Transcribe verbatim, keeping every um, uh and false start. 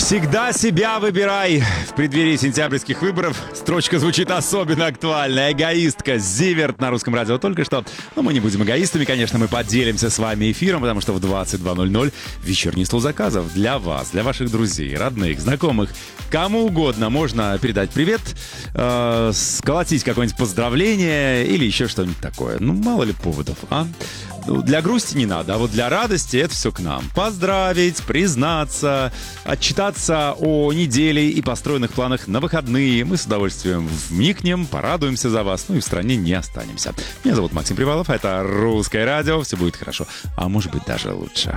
Всегда себя выбирай. В преддверии сентябрьских выборов строчка звучит особенно актуально. Эгоистка. Зиверт на Русском радио только что. Но мы не будем эгоистами, конечно, мы поделимся с вами эфиром, потому что в двадцать два ноль ноль вечерний стол заказов для вас, для ваших друзей, родных, знакомых, кому угодно можно передать привет, э, сколотить какое-нибудь поздравление или еще что-нибудь такое. Ну, мало ли поводов, а? Для грусти не надо, а вот для радости это все к нам. Поздравить, признаться, отчитаться о неделе и построенных планах на выходные. Мы с удовольствием вникнем, порадуемся за вас, ну и в стране не останемся. Меня зовут Максим Привалов, это Русское радио, все будет хорошо, а может быть даже лучше.